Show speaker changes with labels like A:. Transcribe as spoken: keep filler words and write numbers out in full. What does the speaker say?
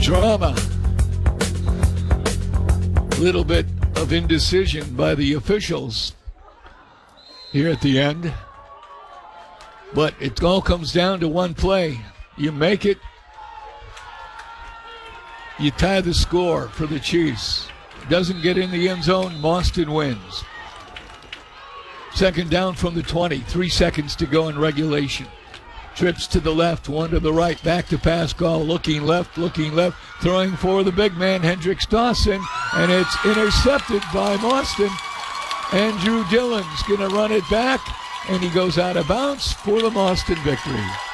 A: Drama. Little bit of indecision by the officials here at the end. But it all comes down to one play. You make it, you tie the score for the Chiefs. Doesn't get in the end zone, Boston wins. Second down from the twenty, three seconds to go in regulation. Trips to the left, one to the right, back to Pascal, looking left, looking left, throwing for the big man, Hendricks Dawson, and it's intercepted by Boston. Andrew Dillon's going to run it back, and he goes out of bounds for the Boston victory.